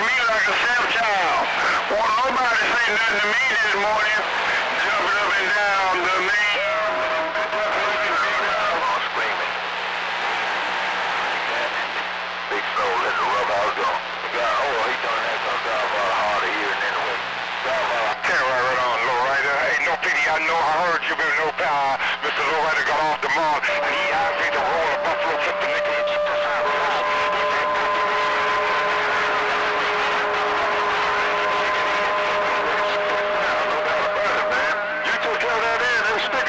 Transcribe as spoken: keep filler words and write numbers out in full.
me like a stepchild. Won't nobody say nothing to me this morning. Jumping up and down the main. Screaming. Big soul let the rub out go. God, oh, he done that some God about hard of hearing anyway. God, well, I can't right, right on, Lowrider. Ain't no pity, I know I heard you, but no power. Mister Lowrider got off the mark, and he out.